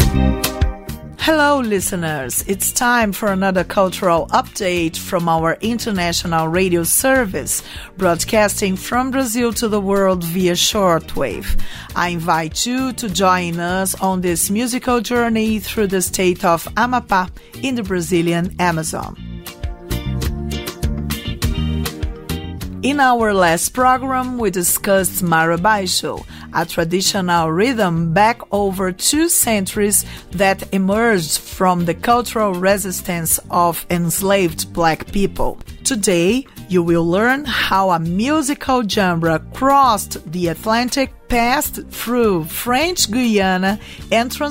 Hello, listeners. It's time for another cultural update from our international radio service, broadcasting from Brazil to the world via shortwave. I invite you to join us on this musical journey through the state of Amapá in the Brazilian Amazon. In our last program, we discussed Marabaixo, a traditional rhythm back over 2 centuries that emerged from the cultural resistance of enslaved black people. Today, you will learn how a musical genre crossed the Atlantic, passed through French Guiana, and